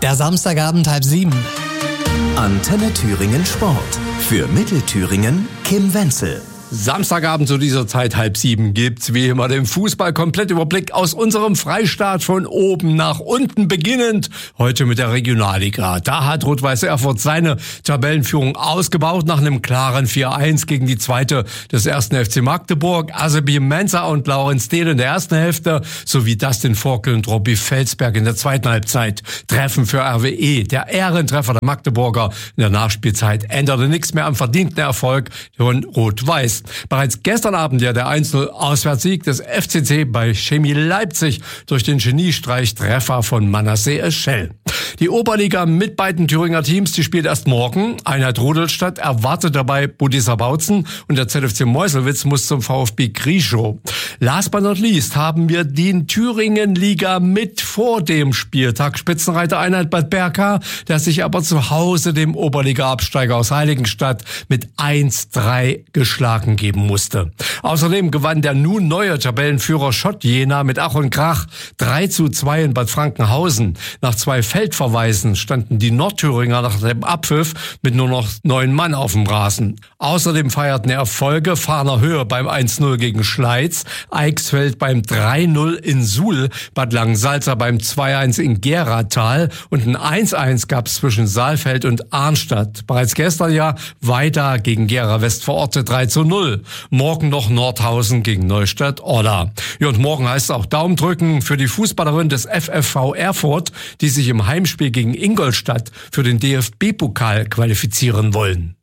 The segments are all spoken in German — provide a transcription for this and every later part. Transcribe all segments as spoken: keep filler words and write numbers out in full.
Der Samstagabend halb sieben. Antenne Thüringen Sport. Für Mittelthüringen Kim Wenzel. Samstagabend zu dieser Zeit halb sieben gibt's wie immer den Fußball-Komplettüberblick aus unserem Freistaat von oben nach unten beginnend. Heute mit der Regionalliga. Da hat Rot-Weiß Erfurt seine Tabellenführung ausgebaut nach einem klaren vier eins gegen die zweite des ersten F C Magdeburg. Asebi Mensa und Laurenz Dehl in der ersten Hälfte sowie Dustin Forkel und Robby Felsberg in der zweiten Halbzeit. Treffen für R W E. Der Ehrentreffer der Magdeburger in der Nachspielzeit änderte nichts mehr am verdienten Erfolg von Rot-Weiß. Bereits gestern Abend ja der eins null Auswärtssieg des F C C bei Chemie Leipzig durch den Geniestreich-Treffer von Manasseh Eschel. Die Oberliga mit beiden Thüringer Teams, die spielt erst morgen. Einheit Rudolstadt erwartet dabei Budisa Bautzen und der Z F C Meuselwitz muss zum VfB Grischow. Last but not least haben wir die Thüringen-Liga mit vor dem Spieltag. Spitzenreiter Einheit Bad Berka, der sich aber zu Hause dem Oberliga-Absteiger aus Heiligenstadt mit eins drei geschlagen geben musste. Außerdem gewann der nun neue Tabellenführer Schott Jena mit Ach und Krach drei zu zwei in Bad Frankenhausen. Nach zwei Feldverweisen standen die Nordthüringer nach dem Abpfiff mit nur noch neun Mann auf dem Rasen. Außerdem feierten Erfolge Fahner Höhe beim eins null gegen Schleiz, Eichsfeld beim drei null in Suhl, Bad Langensalza beim zwei eins in Geratal und ein eins eins gab es zwischen Saalfeld und Arnstadt. Bereits gestern ja weiter gegen Gera West verortet drei zu null. Morgen noch Nordhausen gegen Neustadt-Orla. Ja, und morgen heißt es auch Daumen drücken für die Fußballerin des F F V Erfurt, die sich im Heimspiel gegen Ingolstadt für den D F B-Pokal qualifizieren wollen.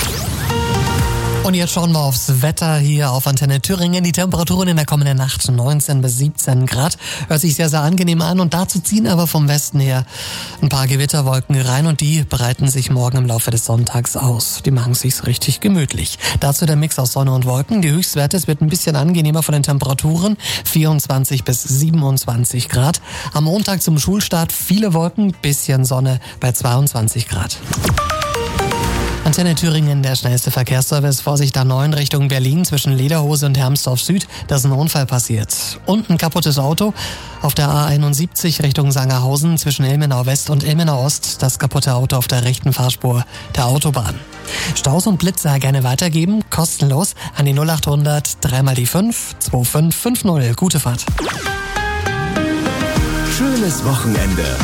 Und jetzt schauen wir aufs Wetter hier auf Antenne Thüringen. Die Temperaturen in der kommenden Nacht neunzehn bis siebzehn Grad. Hört sich sehr, sehr angenehm an. Und dazu ziehen aber vom Westen her ein paar Gewitterwolken rein. Und die breiten sich morgen im Laufe des Sonntags aus. Die machen sich's richtig gemütlich. Dazu der Mix aus Sonne und Wolken. Die Höchstwerte, es wird ein bisschen angenehmer von den Temperaturen. vierundzwanzig bis siebenundzwanzig Grad. Am Montag zum Schulstart viele Wolken, bisschen Sonne bei zweiundzwanzig Grad. Antenne Thüringen, der schnellste Verkehrsservice. Vorsicht A neun Richtung Berlin zwischen Lederhose und Hermsdorf Süd. Da ist ein Unfall passiert. Und ein kaputtes Auto auf der A einundsiebzig Richtung Sangerhausen zwischen Ilmenau West und Ilmenau Ost. Das kaputte Auto auf der rechten Fahrspur der Autobahn. Staus und Blitzer gerne weitergeben, kostenlos an die null achthundert drei mal die fünf zwei fünf fünf null. Gute Fahrt. Schönes Wochenende